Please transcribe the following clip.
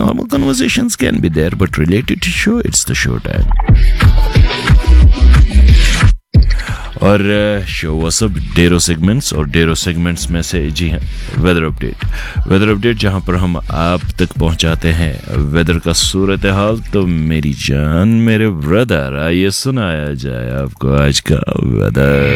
normal conversations can be there, but related to show, it's the show time. और show वो सब डेरो segments, और डेरो segments में से जी हाँ वेदर अपडेट जहाँ पर हम आप तक पहुँचाते हैं वेदर का सूरत हाल। तो मेरी जान मेरे ब्रदर, आइए सुनाया जाए आपको आज का वेदर।